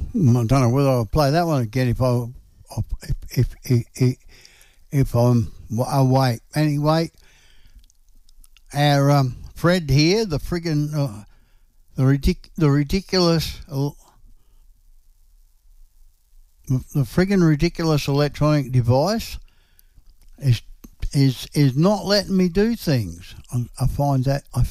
I don't know whether I'll play that one again if I'm awake. Anyway, our Fred here, the friggin' the friggin' ridiculous electronic device is not letting me do things. I find that